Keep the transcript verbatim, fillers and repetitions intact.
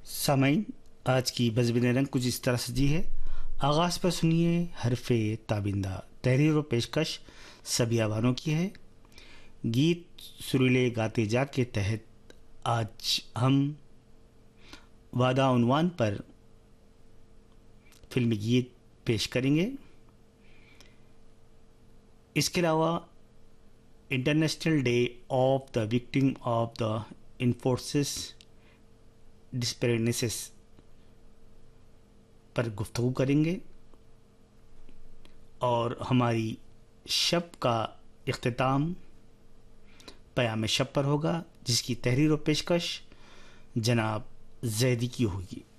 सामाइन, आज की बज़म रंग कुछ इस तरह सजी है। आगाज़ पर सुनिए हरफ़े ताबिंदा। तहरीर और पेशकश सभी आवानों की है। गीत सुरीले गाते जा के तहत आज हम वादा उन्वान पर फिल्मी गीत पेश करेंगे। इसके अलावा international day of the victim of the इन्फोर्सिस डिस्पेरेनेसिस पर गुफ्तगू करेंगे और हमारी शब का इख्तिताम पयाम शब पर होगा, जिसकी तहरीर और पेशकश जनाब जैदी की होगी।